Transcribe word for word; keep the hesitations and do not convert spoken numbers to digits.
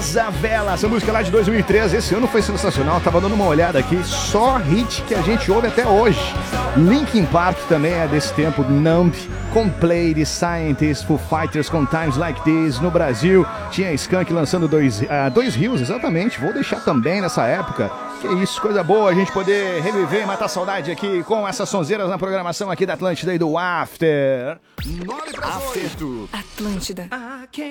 Casa Vela, essa música lá de dois mil e treze, esse ano foi sensacional, tava dando uma olhada aqui, só hit que a gente ouve até hoje. Linkin Park também é desse tempo, Numb, Coldplay, The Scientist, Foo Fighters com Times Like This. No Brasil tinha Skank lançando dois, uh, dois Rios, exatamente, vou deixar também nessa época. Que isso, coisa boa a gente poder reviver e matar saudade aqui com essas sonzeiras na programação aqui da Atlântida e do After. Nove para oito. Atlântida.